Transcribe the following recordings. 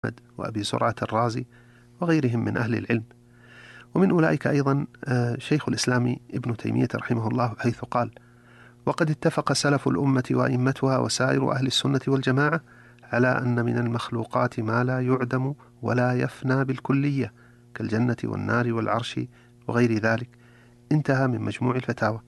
وأبي زرعة الرازي وغيرهم من أهل العلم. ومن أولئك أيضا شيخ الإسلام ابن تيمية رحمه الله، حيث قال: وقد اتفق سلف الأمة وأئمتها وسائر أهل السنة والجماعة على أن من المخلوقات ما لا يعدم ولا يفنى بالكلية كالجنة والنار والعرش وغير ذلك. انتهى من مجموع الفتاوى.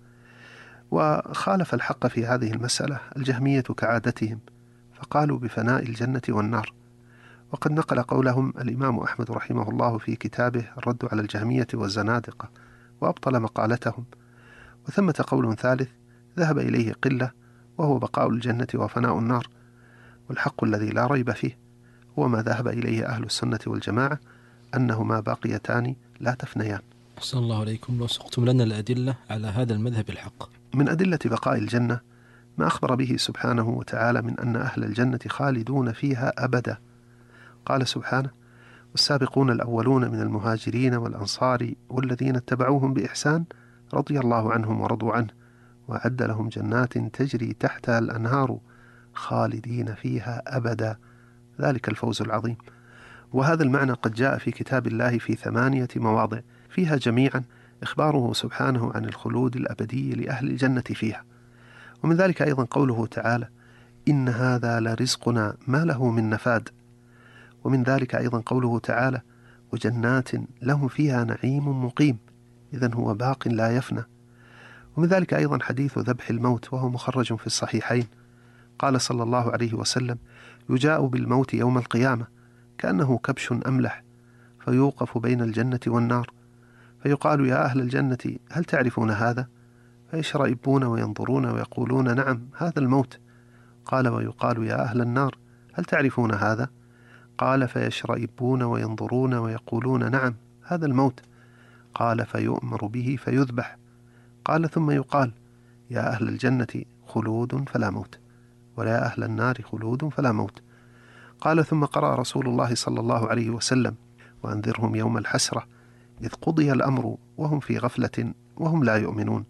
وخالف الحق في هذه المسألة الجهمية كعادتهم، فقالوا بفناء الجنة والنار. وقد نقل قولهم الإمام أحمد رحمه الله في كتابه الرد على الجهمية والزنادقة، وأبطل مقالتهم. وثمة قول ثالث ذهب إليه قلة، وهو بقاء الجنة وفناء النار، والحق الذي لا ريب فيه هو ما ذهب إليه أهل السنة والجماعة، أنهما باقيتان لا تفنيان. أحسن الله عليكم. لو سقتم لنا الأدلة على هذا المذهب الحق. من أدلة بقاء الجنة ما أخبر به سبحانه وتعالى من أن أهل الجنة خالدون فيها أبدا. قال سبحانه: والسابقون الأولون من المهاجرين والأنصار والذين اتبعوهم بإحسان رضي الله عنهم ورضوا عنه وأعد لهم جنات تجري تحتها الأنهار خالدين فيها أبدا، ذلك الفوز العظيم. وهذا المعنى قد جاء في كتاب الله في 8 مواضع، فيها جميعا إخباره سبحانه عن الخلود الأبدي لأهل الجنة فيها. ومن ذلك أيضا قوله تعالى: إن هذا لرزقنا ما له من نفاد. ومن ذلك أيضا قوله تعالى: وجنات لهم فيها نعيم مقيم، إذن هو باق لا يفنى. ومن ذلك أيضا حديث ذبح الموت، وهو مخرج في الصحيحين. قال صلى الله عليه وسلم: يجاء بالموت يوم القيامة كأنه كبش أملح، فيوقف بين الجنة والنار، فيقال: يا أهل الجنة هل تعرفون هذا؟ فيشرئبون وينظرون ويقولون: نعم، هذا الموت. قال: ويقال: يا أهل النار هل تعرفون هذا؟ قال: فيشرئبون وينظرون ويقولون: نعم، هذا الموت. قال: فيؤمر به فيذبح. قال: ثم يقال: يا أهل الجنة خلود فلا موت، ويا أهل النار خلود فلا موت. قال: ثم قرأ رسول الله صلى الله عليه وسلم: وأنذرهم يوم الحسرة إذ قضي الأمر وهم في غفلة وهم لا يؤمنون.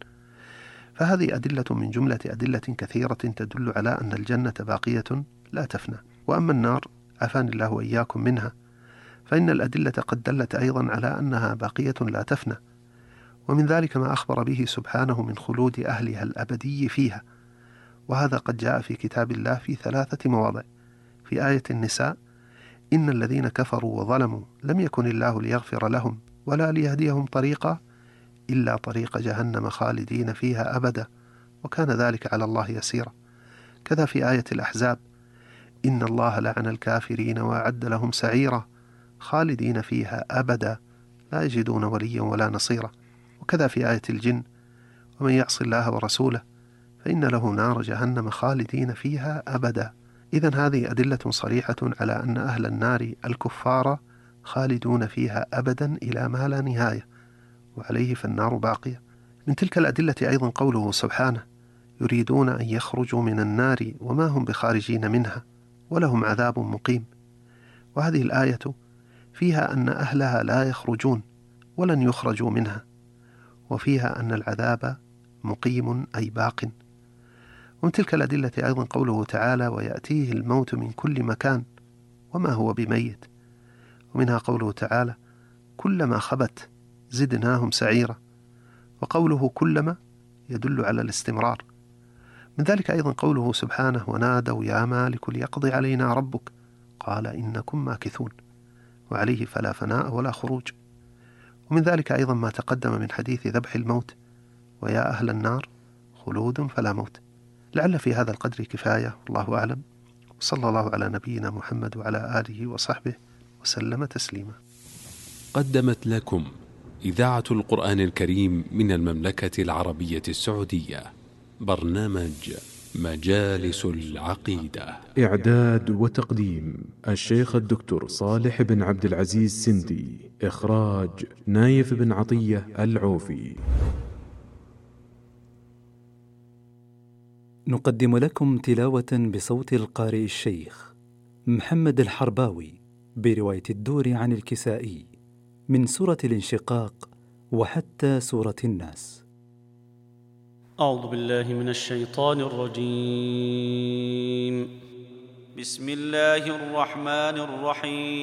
فهذه أدلة من جملة أدلة كثيرة تدل على أن الجنة باقية لا تفنى. وأما النار عافاني الله وإياكم منها، فإن الأدلة قد دلت أيضا على أنها باقية لا تفنى. ومن ذلك ما أخبر به سبحانه من خلود أهلها الأبدي فيها، وهذا قد جاء في كتاب الله في 3 مواضع. في آية النساء: إن الذين كفروا وظلموا لم يكن الله ليغفر لهم ولا ليهديهم طريقا إلا طريق جهنم خالدين فيها أبدا وكان ذلك على الله يسيرا. كذا في آية الأحزاب: إن الله لعن الكافرين وأعد لهم سعيرا خالدين فيها أبدا لا يجدون وليا ولا نصيرا. وكذا في آية الجن: ومن يعص الله ورسوله فإن له نار جهنم خالدين فيها أبدا. إذن هذه أدلة صريحة على أن أهل النار الكفار خالدون فيها أبدا إلى ما لا نهاية، وعليه فالنار باقية. من تلك الأدلة أيضا قوله سبحانه: يريدون أن يخرجوا من النار وما هم بخارجين منها ولهم عذاب مقيم. وهذه الآية فيها أن أهلها لا يخرجون ولن يخرجوا منها، وفيها أن العذاب مقيم أي باق. ومن تلك الأدلة أيضا قوله تعالى: ويأتيه الموت من كل مكان وما هو بميت. ومنها قوله تعالى: كلما خبت زدناهم سعيرا. وقوله كلما يدل على الاستمرار. من ذلك أيضا قوله سبحانه: ونادوا يا مالك ليقضي علينا ربك قال إنكم ماكثون، وعليه فلا فناء ولا خروج. ومن ذلك أيضا ما تقدم من حديث ذبح الموت: ويا أهل النار خلود فلا موت. لعل في هذا القدر كفاية، والله أعلم، وصلى الله على نبينا محمد وعلى آله وصحبه وسلم تسليما. قدمت لكم إذاعة القرآن الكريم من المملكة العربية السعودية برنامج مجالس العقيدة. إعداد وتقديم الشيخ الدكتور صالح بن عبد العزيز سندي. إخراج نايف بن عطية العوفي. نقدم لكم تلاوة بصوت القارئ الشيخ محمد الحرباوي برواية الدور عن الكسائي من سورة الانشقاق وحتى سورة الناس. أعوذ بالله من الشيطان الرجيم. بسم الله الرحمن الرحيم